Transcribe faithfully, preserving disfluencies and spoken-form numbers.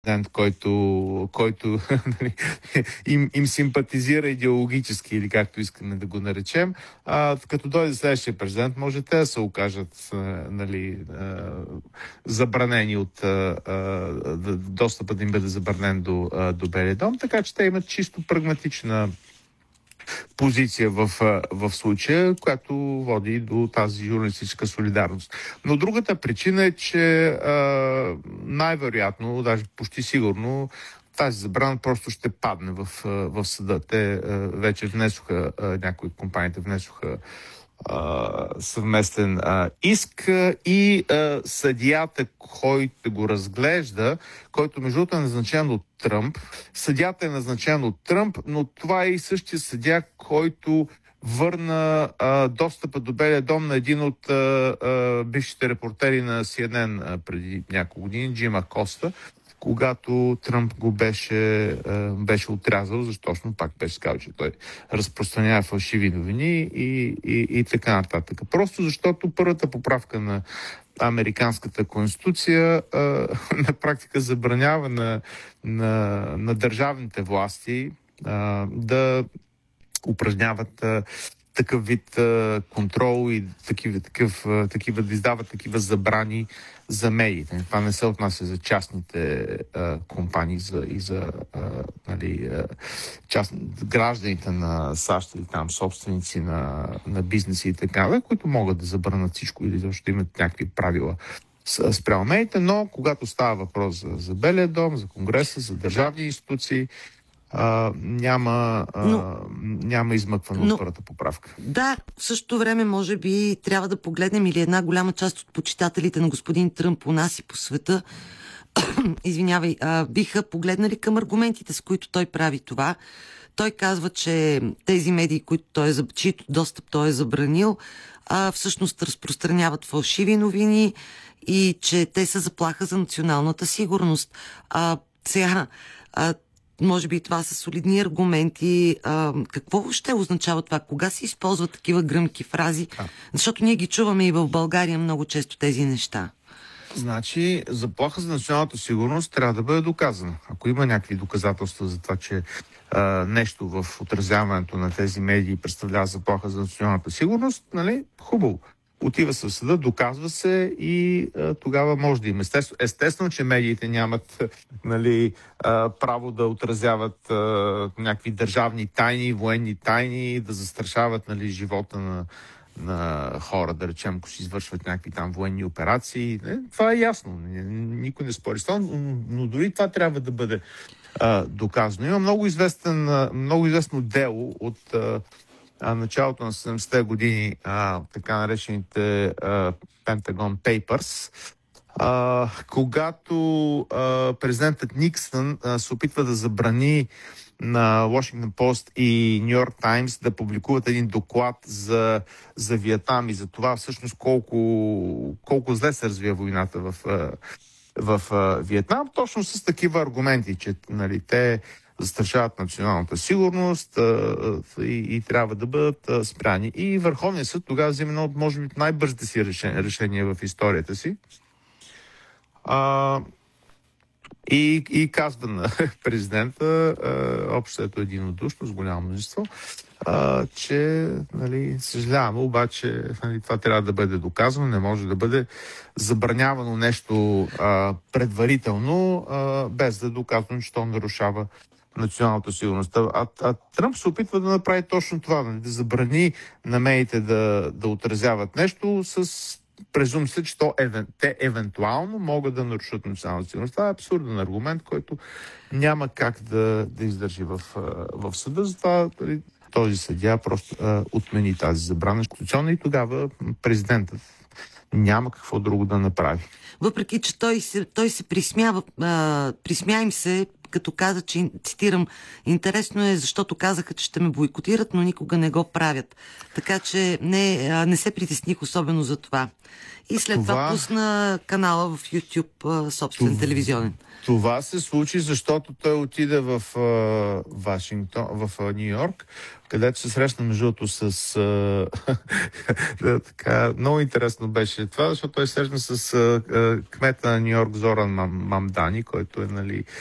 който, който им, им симпатизира идеологически, или както искаме да го наречем. А, като дойде следващия президент, може те да се окажат а, нали, а, забранени от а, а, достъпът да им бъде забранен до, а, до Белия дом, така че те имат чисто прагматична позиция в, в случая, която води до тази журналистическа солидарност. Но другата причина е, че а, най-вероятно, даже почти сигурно, тази забрана просто ще падне в, в съда. Те а, вече внесоха, а, някои от компаниите внесоха а, съвместен а, иск и а, съдията, който го разглежда, който между другото е назначен от Тръмп. Съдията е назначен от Тръмп, но това е и същия съдия, който върна а, достъпа до Белия дом на един от а, а, бившите репортери на Си Ен Ен а, преди няколко години, Джим Акоста, когато Тръмп го беше, а, беше отрязал, защото пак беше сказал, че той разпространява фалшиви новини и, и, и така нататък. Просто защото първата поправка на американската конституция а, на практика забранява на, на, на държавните власти а, да упражняват а, такъв вид а, контрол и такива, такъв, а, такива, да издават такива забрани за медиите. Това не се отнася за частните а, компании за, и за а, нали, а, част, гражданите на САЩ или там собственици на, на бизнеси и така, които могат да забранят всичко или защото имат някакви правила спрямо медиите, но когато става въпрос за, за Белия дом, за Конгреса, за държавни институции, Uh, няма, uh, но, няма измъкване от първата поправка. Да, в същото време може би трябва да погледнем или една голяма част от почитателите на господин Тръмп у нас и по света извинявай, uh, биха погледнали към аргументите, с които той прави това. Той казва, че тези медии, които той е, чието достъп той е забранил, uh, всъщност разпространяват фалшиви новини и че те са заплаха за националната сигурност. Uh, сега uh, може би това са солидни аргументи. А, какво ще означава това? Кога се използват такива гръмки фрази? А. Защото ние ги чуваме и в България много често тези неща. Значи, заплаха за националната сигурност трябва да бъде доказана. Ако има някакви доказателства за това, че а, нещо в отразяването на тези медии представлява заплаха за националната сигурност, нали, хубаво. Отива се в съда, доказва се и а, тогава може да има. Естествено, естествено, че медиите нямат нали, а, право да отразяват а, някакви държавни тайни, военни тайни, да застрашават нали, живота на, на хора, да речем, ако си извършват някакви там военни операции. Не, това е ясно. Никой не спори с това, но, но дори това трябва да бъде а, доказано. Има много, известен, много известно дело от а, началото на седемдесетте години, а, така наречените а, Pentagon Papers, а, когато а, президентът Никсън а, се опитва да забрани на Washington Post и New York Times да публикуват един доклад за, за Виетнам и за това всъщност колко, колко зле се развива войната в, в, в Виетнам, точно с такива аргументи, че нали, те застрашават националната сигурност а, а, и, и трябва да бъдат а, спряни. И Върховният съд тогава вземе едно от, може би, най-бързите си решения, решения в историята си. А, и, и казва на президента, общото единодушно, с голямо множество, а, че, нали, съжаляваме, обаче нали, това трябва да бъде доказано, не може да бъде забранявано нещо а, предварително, а, без да е доказано, че то нарушава националната сигурност. А, а Тръмп се опитва да направи точно това, да забрани на медиите да, да отразяват нещо с презумция, че то, евен, те евентуално могат да нарушат националната сигурност. Това е абсурден аргумент, който няма как да, да издържи в, в съда. Затова този съдия просто а, отмени тази забрана конституционна и тогава президентът няма какво друго да направи. Въпреки, че той се, той се присмява, а, присмя им се като каза, че, цитирам, интересно е, защото казаха, че ще ме бойкотират, но никога не го правят. Така че не, не се притесних особено за това. И след това, това пусна канала в YouTube, собствен това, телевизионен. Това се случи, защото той отиде в uh, Вашингтон, в uh, Ню Йорк, където се срещна между другото с... Uh, така, много интересно беше това, защото той се срещна с uh, uh, кмета на Ню Йорк Зоран Мам, Мамдани, който е, нали,